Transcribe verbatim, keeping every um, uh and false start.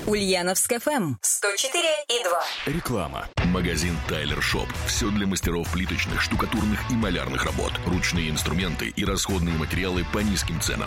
Ульяновск эф эм сто четыре и два. Реклама. Магазин Тайлер Шоп. Все для мастеров плиточных, штукатурных и малярных работ. Ручные инструменты и расходные материалы по низким ценам.